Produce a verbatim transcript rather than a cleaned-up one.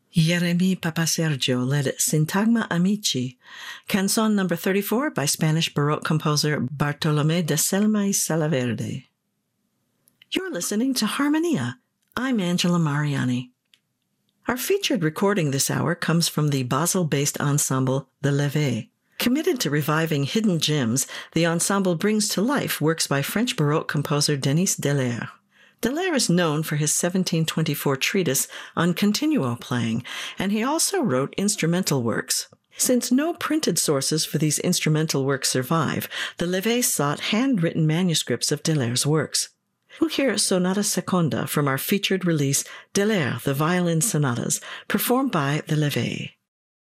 Jeremy Papasergio led Sintagma Amici, canzone number thirty-four by Spanish Baroque composer Bartolomé de Selma y Salaverde. You're listening to Harmonia. I'm Angela Mariani. Our featured recording this hour comes from the Basel-based ensemble The Levée. Committed to reviving hidden gems, the ensemble brings to life works by French Baroque composer Denis Deler. Deler is known for his seventeen twenty-four treatise on continuo playing, and he also wrote instrumental works. Since no printed sources for these instrumental works survive, the Levée sought handwritten manuscripts of Deler's works. We'll hear Sonata Seconda from our featured release, Deler, the Violin Sonatas, performed by the Levée.